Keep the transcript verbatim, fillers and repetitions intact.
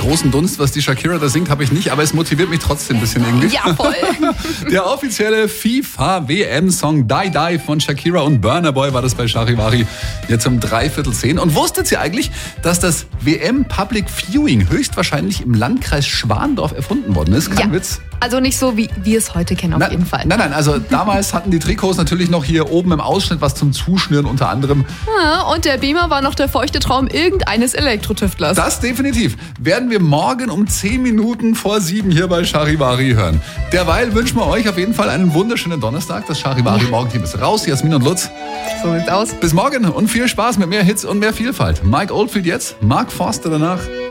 großen Dunst, was die Shakira da singt, habe ich nicht, aber es motiviert mich trotzdem ein bisschen irgendwie. Ja, voll. Der offizielle FIFA-W M-Song Die Die von Shakira und Burna Boy war das bei Charivari jetzt um dreiviertel zehn. Und wusstet ihr eigentlich, dass das W M Public Viewing höchstwahrscheinlich im Landkreis Schwandorf erfunden worden ist? Kein Ja. Witz. Also nicht so, wie wir es heute kennen, auf Na, jeden Fall. Nein, nein, also damals hatten die Trikots natürlich noch hier oben im Ausschnitt was zum Zuschnüren unter anderem. Ja, und der Beamer war noch der feuchte Traum irgendeines Elektrotüftlers. Das definitiv. Werden wir morgen um zehn Minuten vor sieben hier bei Charivari hören. Derweil wünschen wir euch auf jeden Fall einen wunderschönen Donnerstag. Das Charivari Ja. Morgenteam ist raus. Jasmin und Lutz. So sieht's aus. Bis morgen und viel Spaß mit mehr Hits und mehr Vielfalt. Mike Oldfield jetzt, Mark Forster danach.